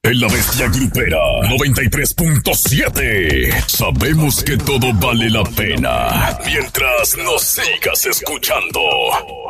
en La Bestia Grupera 93.7. Sabemos que todo vale la pena mientras nos sigas escuchando.